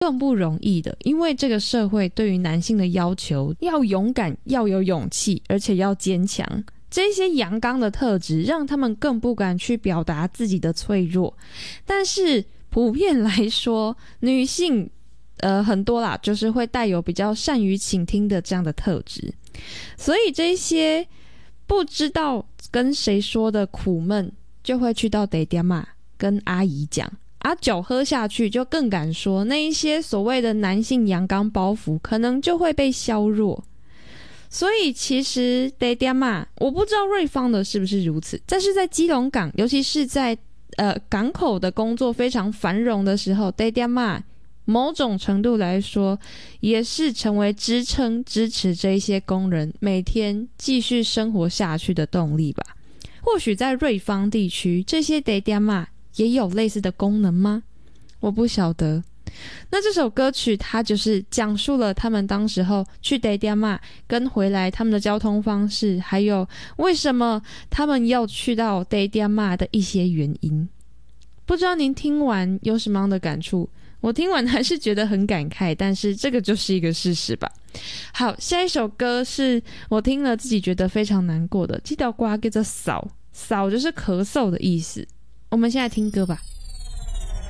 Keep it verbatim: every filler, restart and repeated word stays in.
更不容易的，因为这个社会对于男性的要求要勇敢，要有勇气，而且要坚强。这些阳刚的特质让他们更不敢去表达自己的脆弱。但是普遍来说，女性呃很多啦，就是会带有比较善于倾听的这样的特质。所以这些不知道跟谁说的苦闷，就会去到爹爹妈跟阿姨讲。啊，酒喝下去就更敢说，那一些所谓的男性阳刚包袱可能就会被削弱。所以其实爹爹嘛，我不知道瑞芳的是不是如此，但是在基隆港，尤其是在呃港口的工作非常繁荣的时候，爹爹嘛某种程度来说也是成为支撑支持这一些工人每天继续生活下去的动力吧。或许在瑞芳地区，这些爹爹嘛也有类似的功能吗？我不晓得。那这首歌曲它就是讲述了他们当时候去爹爹嘛跟回来他们的交通方式，还有为什么他们要去到爹爹嘛的一些原因。不知道您听完有什么样的感触？我听完还是觉得很感慨，但是这个就是一个事实吧。好，下一首歌是我听了自己觉得非常难过的，这条歌叫做扫，扫就是咳嗽的意思。我们现在听歌吧。